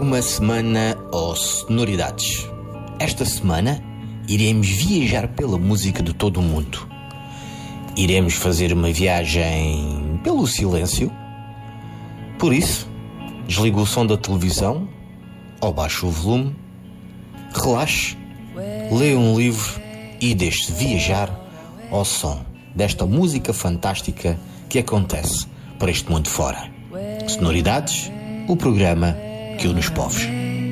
uma semana aos Sonoridades. Esta semana iremos viajar pela música de todo o mundo. Iremos fazer uma viagem pelo silêncio. Por isso, desliga o som da televisão ou baixa o volume, relaxe, lê um livro e deixe-se viajar ao som desta música fantástica que acontece por este mundo fora. Sonoridades, o programa que une os povos.